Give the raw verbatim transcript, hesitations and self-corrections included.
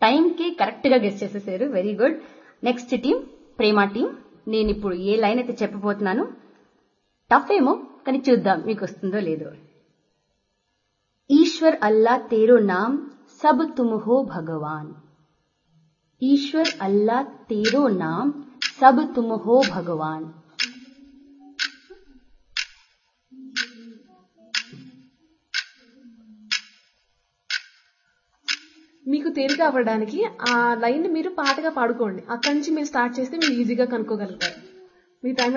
Time కి correct గా guess చేసేసారు. Very good. నెక్స్ట్ టీం ప్రేమ టీం. నేను ఇప్పుడు ఏ లైన్ అయితే చెప్పబోతున్నాను టఫ్ ఏమో కానీ చూద్దాం మీకు వస్తుందో లేదో. ఈశ్వర్ అల్లా తేరో నామ్ సబ్ తుమ్ హో భగవాన్. ఈశ్వర్ అల్లా తేరో నామ్ సబ్ తుమ్ హో భగవాన్. మీకు తేలిక అవ్వడానికి ఆ లైన్ మీరు పాటగా పాడుకోండి. అక్కడి నుంచి మీరు స్టార్ట్ చేస్తే మీరు ఈజీగా కనుక్కోగలుగుతారు. మీ టైం